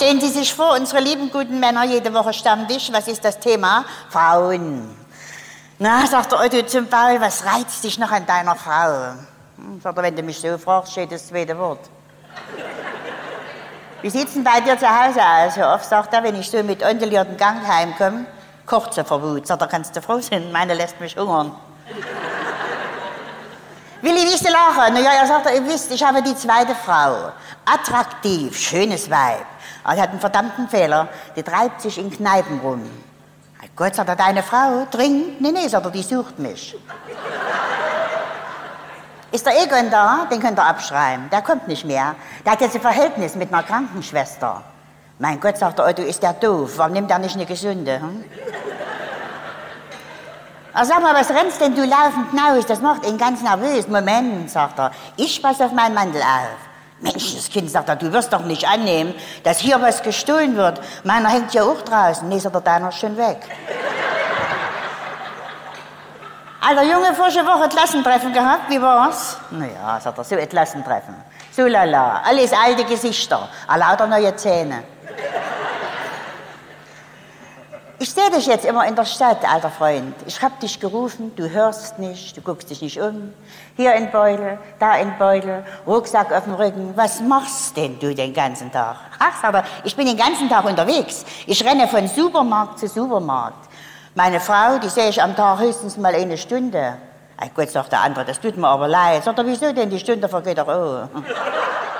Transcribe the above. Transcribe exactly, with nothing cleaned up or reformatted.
Stellen Sie sich vor, unsere lieben guten Männer, jede Woche Stammtisch, was ist das Thema? Frauen. Na, sagt der Otto zum Paul, was reizt dich noch an deiner Frau? Hm, sagt er, wenn du mich so fragst, steht das zweite Wort. Wie sieht's denn bei dir zu Hause aus? So oft sagt er, wenn ich so mit unduliertem Gang heimkomme, kocht sie vor Wut. Sagt er, kannst du froh sein, meine lässt mich hungern. Willi, wie ist der Lachen? Na ja, er sagt, ihr wisst, ich habe die zweite Frau. Attraktiv, schönes Weib. Aber die hat einen verdammten Fehler. Die treibt sich in Kneipen rum. Gott, sagt er, deine Frau trinkt? Nee, nee, sagt er, die sucht mich. Ist der Egon da? Den könnt ihr abschreiben. Der kommt nicht mehr. Der hat jetzt ein Verhältnis mit einer Krankenschwester. Mein Gott, sagt der Otto, ist der doof? Warum nimmt er nicht eine Gesunde? Hm? Ach, sag mal, was rennst denn du laufend hinaus? Das macht ihn ganz nervös. Moment, sagt er, ich passe auf meinen Mantel auf. Mensch, das Kind, sagt er, du wirst doch nicht annehmen, dass hier was gestohlen wird. Meiner hängt ja auch draußen. Nee, sagt er, deiner ist schon weg. Alter Junge, vorige Woche Klassentreffen gehabt, wie war's? Naja, sagt er, so ein Klassentreffen. So lala, alles alte Gesichter, lauter neue Zähne. Ich sehe dich jetzt immer in der Stadt, alter Freund. Ich hab dich gerufen, du hörst nicht, du guckst dich nicht um. Hier ein Beutel, da ein Beutel, Rucksack auf dem Rücken. Was machst denn du den ganzen Tag? Ach, sagt er, ich bin den ganzen Tag unterwegs. Ich renne von Supermarkt zu Supermarkt. Meine Frau, die sehe ich am Tag höchstens mal eine Stunde. Ey Gott, sagt der andere, das tut mir aber leid. Sagt er, wieso denn? Die Stunde vergeht doch auch.